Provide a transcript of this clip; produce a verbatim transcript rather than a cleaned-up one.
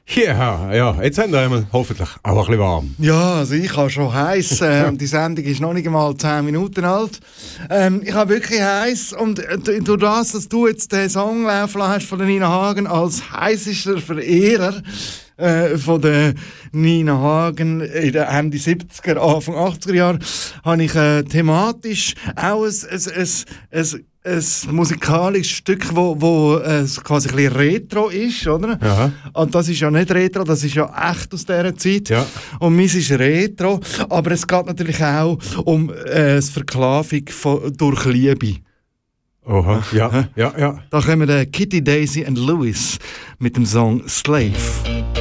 Ja, ja, jetzt haben wir einmal hoffentlich auch ein bisschen warm. Ja, also ich habe schon heiß. Äh, die Sendung ist noch nicht einmal zehn Minuten alt. Ähm, ich habe wirklich heiß und äh, durch das, dass du jetzt den Song laufen lassen hast von der Nina Hagen als heißester Verehrer äh, von der Nina Hagen in den Ende siebziger, Anfang achtziger Jahre, habe ich äh, thematisch auch ein, ein, ein, ein ein musikalisches Stück, wo, wo äh, quasi ein bisschen Retro ist, oder? Aha. Und das ist ja nicht Retro, das ist ja echt aus dieser Zeit. Ja. Und meins ist Retro, aber es geht natürlich auch um äh, das Verklavung von, durch Liebe. Oha, ja, ja, ja. Da kommen äh, Kitty, Daisy und Lewis mit dem Song Slave.